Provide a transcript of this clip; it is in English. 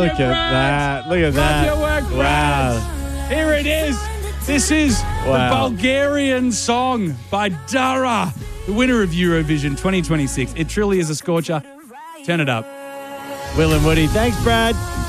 Look at that. Look at that. Love your work, Wow. Brad. Here it is. This is the Bulgarian song by Dara, the winner of Eurovision 2026. It truly is a scorcher. Turn it up. Will and Woody. Thanks, Brad.